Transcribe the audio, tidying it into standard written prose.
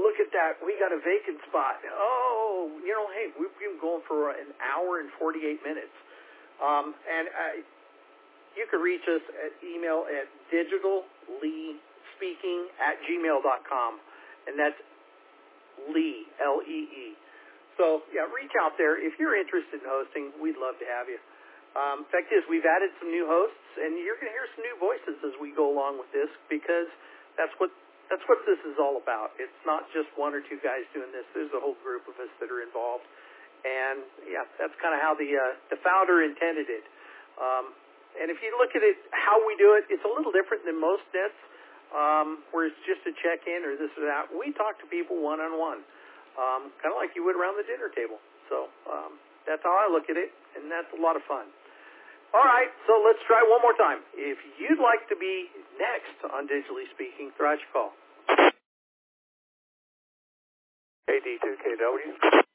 look at that. We got a vacant spot. Oh, hey, we've been going for an hour and 48 minutes. You can reach us at email at digitalleespeaking@gmail.com, and that's Lee, L-E-E. So, reach out there. If you're interested in hosting, we'd love to have you. In fact is, we've added some new hosts, and you're going to hear some new voices as we go along with this, because that's what this is all about. It's not just one or two guys doing this. There's a whole group of us that are involved. And, that's kind of how the founder intended it. And if you look at it, how we do it, it's a little different than most nets, where it's just a check-in or this or that. We talk to people one-on-one, kind of like you would around the dinner table. So that's how I look at it, and that's a lot of fun. All right, so let's try one more time. If you'd like to be next on Digitally Speaking, throw out your call. AD2KW.